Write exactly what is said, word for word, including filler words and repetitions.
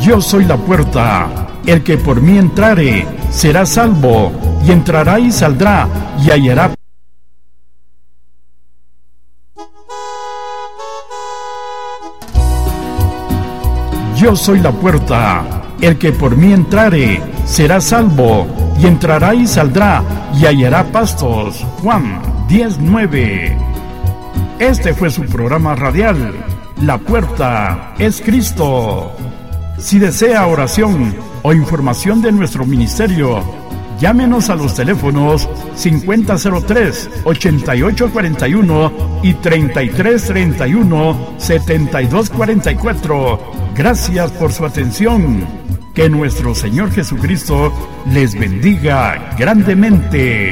Yo soy la puerta. El que por mí entrare será salvo, y entrará y saldrá, y hallará. Yo soy la puerta. El que por mí entrare será salvo, y entrará y saldrá, y hallará pastos. Juan diez nueve. Este fue su programa radial, La Puerta es Cristo. Si desea oración o información de nuestro ministerio, llámenos a los teléfonos cincuenta cero tres, ochenta y ocho cuarenta y uno y treinta y tres treinta y uno, setenta y dos cuarenta y cuatro. Gracias por su atención. Que nuestro Señor Jesucristo les bendiga grandemente.